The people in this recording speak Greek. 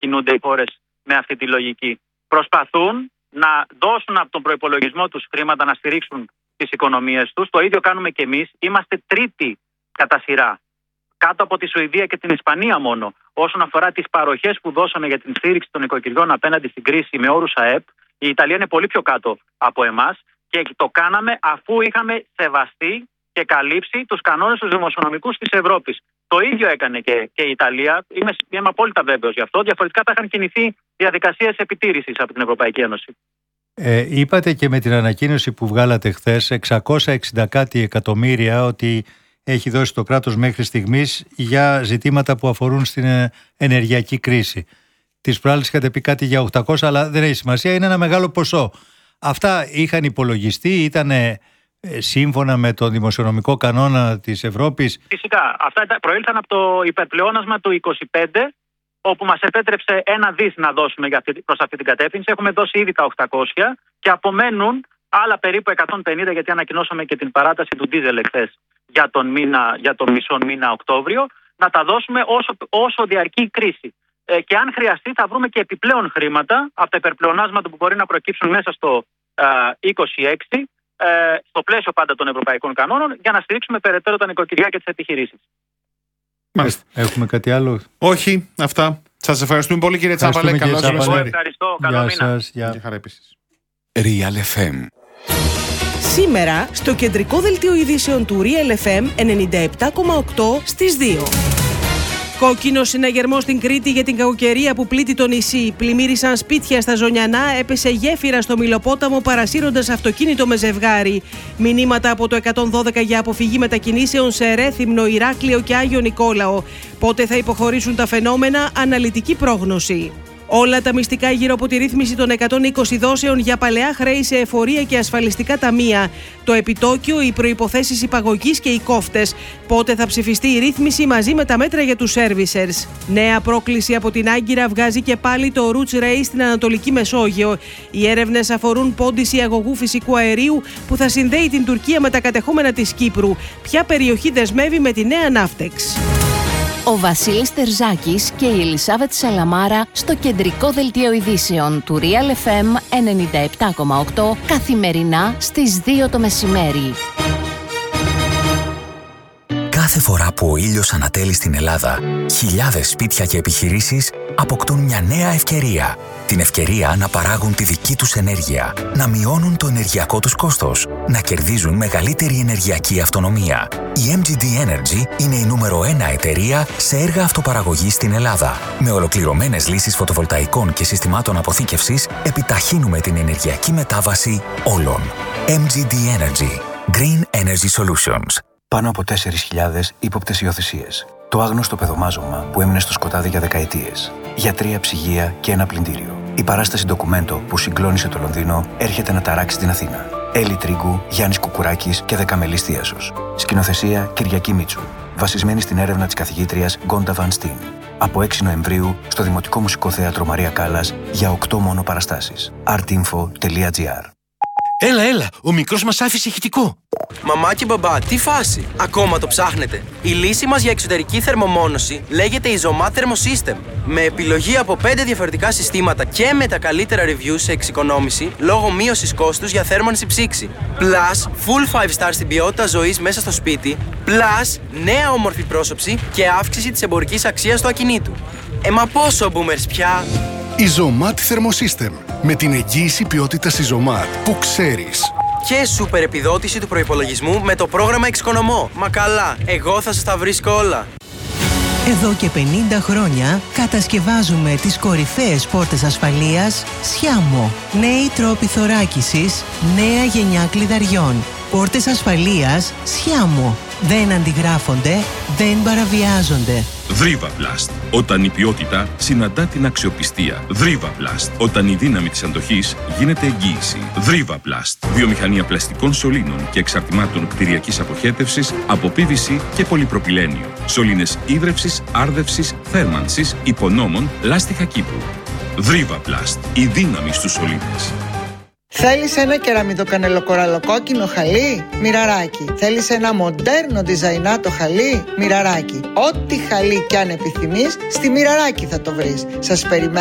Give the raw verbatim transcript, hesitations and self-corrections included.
κινούνται οι χώρες με αυτή τη λογική. Προσπαθούν να δώσουν από τον προϋπολογισμό τους χρήματα να στηρίξουν τις οικονομίες τους. Το ίδιο κάνουμε και εμείς. Είμαστε τρίτοι κατά σειρά, κάτω από τη Σουηδία και την Ισπανία μόνο, όσον αφορά τις παροχές που δώσαμε για την στήριξη των οικοκυριών απέναντι στην κρίση με όρους ΑΕΠ. Η Ιταλία είναι πολύ πιο κάτω από εμάς και το κάναμε αφού είχαμε σεβαστεί και καλύψει τους κανόνες τους δημοσιονομικούς της Ευρώπης. Το ίδιο έκανε και, και η Ιταλία. Είμαι, είμαι απόλυτα βέβαιος γι' αυτό. Διαφορετικά θα είχαν κινηθεί διαδικασίες επιτήρησης από την Ευρωπαϊκή Ένωση. Ε, είπατε και με την ανακοίνωση που βγάλατε χθες εξακόσια εξήντα κάτι εκατομμύρια ότι έχει δώσει το κράτος μέχρι στιγμής για ζητήματα που αφορούν στην ενεργειακή κρίση. Τις προάλλες είχατε πει κάτι για οκτακόσια, αλλά δεν έχει σημασία, είναι ένα μεγάλο ποσό. Αυτά είχαν υπολογιστεί, ήταν σύμφωνα με το δημοσιονομικό κανόνα της Ευρώπης? Φυσικά. Αυτά προήλθαν από το υπερπλεόνασμα του είκοσι πέντε, όπου μας επέτρεψε ένα δις να δώσουμε προς αυτή την κατεύθυνση. Έχουμε δώσει ήδη τα οκτακόσια και απομένουν άλλα περίπου εκατόν πενήντα, γιατί ανακοινώσαμε και την παράταση του ντίζελ εχθές για τον, μήνα, για τον μισό μήνα Οκτώβριο, να τα δώσουμε όσο, όσο διαρκεί η κρίση. Ε, και αν χρειαστεί θα βρούμε και επιπλέον χρήματα από τα υπερπλεονάσματα που μπορεί να προκύψουν μέσα στο ε, είκοσι έξι, ε, στο πλαίσιο πάντα των ευρωπαϊκών κανόνων, για να στηρίξουμε περαιτέρω τα νοικοκυριά και τις επιχειρήσεις. Μάλιστα. Έχουμε κάτι άλλο? Όχι, αυτά. Σας ευχαριστούμε πολύ, κύριε Τσάπαλε. Καλό σας μεσημέρι. Ευχαριστώ. Καλό Γεια μήνα. σας. Γεια. Και χαρά επίσης. Real εφ εμ. Σήμερα στο κεντρικό δελτίο ειδήσεων του Real εφ εμ ενενήντα επτά κόμμα οκτώ στις δύο. Κόκκινο συναγερμό στην Κρήτη για την κακοκαιρία που πλήττει το νησί. Πλημμύρισαν σπίτια στα Ζωνιανά, έπεσε γέφυρα στο Μυλοπόταμο παρασύροντας αυτοκίνητο με ζευγάρι. Μηνύματα από το εκατόν δώδεκα για αποφυγή μετακινήσεων σε Ρέθυμνο, Ηράκλειο και Άγιο Νικόλαο. Πότε θα υποχωρήσουν τα φαινόμενα, αναλυτική πρόγνωση. Όλα τα μυστικά γύρω από τη ρύθμιση των εκατόν είκοσι δόσεων για παλαιά χρέη σε εφορία και ασφαλιστικά ταμεία. Το επιτόκιο, οι προϋποθέσεις υπαγωγής και οι κόφτες. Πότε θα ψηφιστεί η ρύθμιση μαζί με τα μέτρα για τους servicers. Νέα πρόκληση από την Άγκυρα βγάζει και πάλι το Roots Race στην Ανατολική Μεσόγειο. Οι έρευνες αφορούν πόντιση αγωγού φυσικού αερίου που θα συνδέει την Τουρκία με τα κατεχόμενα της Κύπρου. Ποια περιοχή δεσμεύει με τη νέα Ναύτεξ? Ο Βασίλης Τερζάκης και η Ελισάβετ Σαλαμάρα στο κεντρικό δελτίο ειδήσεων του Real εφ εμ ενενήντα επτά κόμμα οκτώ καθημερινά στις δύο το μεσημέρι. Κάθε φορά που ο ήλιος ανατέλει στην Ελλάδα, χιλιάδες σπίτια και επιχειρήσεις αποκτούν μια νέα ευκαιρία. Την ευκαιρία να παράγουν τη δική τους ενέργεια, να μειώνουν το ενεργειακό τους κόστος, να κερδίζουν μεγαλύτερη ενεργειακή αυτονομία. Η εμ τζι ντι Energy είναι η νούμερο ένα εταιρεία σε έργα αυτοπαραγωγής στην Ελλάδα. Με ολοκληρωμένες λύσεις φωτοβολταϊκών και συστημάτων αποθήκευσης, επιταχύνουμε την ενεργειακή μετάβαση όλων. εμ τζι ντι Energy. Green Energy Solutions. Πάνω από τέσσερις χιλιάδες ύποπτες υιοθεσίες. Το άγνωστο παιδομάζωμα που έμεινε στο σκοτάδι για δεκαετίες. Γιατρία, ψυγεία και ένα πλυντήριο. Η παράσταση ντοκουμέντο που συγκλώνησε το Λονδίνο έρχεται να ταράξει την Αθήνα. Έλλη Τρίγκου, Γιάννης Κουκουράκης και Δεκαμελής Θίασος. Σκηνοθεσία Κυριακή Μίτσου. Βασισμένη στην έρευνα της καθηγήτριας Γκόντα Βαν Στίν. Από έξι Νοεμβρίου στο Δημοτικό Μουσικό Θέατρο Μαρία Κάλλας για οκτώ μόνο παραστάσεις. artinfo τελεία gr. Έλα, έλα, ο μικρός μας άφησε ηχητικό. Μαμά και μπαμπά, τι φάση, ακόμα το ψάχνετε? Η λύση μας για εξωτερική θερμομόνωση λέγεται Isomat Thermosystem. Με επιλογή από πέντε διαφορετικά συστήματα και με τα καλύτερα reviews σε εξοικονόμηση λόγω μείωσης κόστους για θέρμανση ψήξη. Plus, full five star στην ποιότητα ζωής μέσα στο σπίτι. Plus, νέα όμορφη πρόσωψη και αύξηση της εμπορικής αξίας του ακινήτου. Ε, μα πόσο boomers πια! Isomat Thermosystem. Με την εγγύηση ποιότητας Isomat που ξέρεις. Και σούπερ επιδότηση του προϋπολογισμού με το πρόγραμμα Εξοικονομώ. Μα καλά, εγώ θα σας τα βρίσκω όλα. Εδώ και πενήντα χρόνια κατασκευάζουμε τις κορυφαίες πόρτες ασφαλείας Σιάμο. Νέοι τρόποι θωράκισης, νέα γενιά κλειδαριών. Πόρτες ασφαλείας Σιάμο. Δεν αντιγράφονται, δεν παραβιάζονται. Δρίβαπλαστ. Όταν η ποιότητα συναντά την αξιοπιστία. Δρίβαπλαστ. Όταν η δύναμη της αντοχής γίνεται εγγύηση. Δρίβαπλαστ. Βιομηχανία πλαστικών σωλήνων και εξαρτημάτων κτηριακής αποχέτευσης από πι βι σι και πολυπροπυλένιο. Σωλήνες ίδρευσης, άρδευσης, θέρμανσης, υπονόμων, λάστιχα Κύπρου. Δρίβαπλαστ. Η δύναμη στους σωλήνες. Θέλεις ένα κεραμιδοκανελοκοραλοκόκκινο χαλί? Μοιραράκι. Θέλεις ένα μοντέρνο διζαϊνάτο χαλί? Μοιραράκι. Ό,τι χαλί κι αν επιθυμείς, στη Μοιραράκι θα το βρεις. Σας περιμένω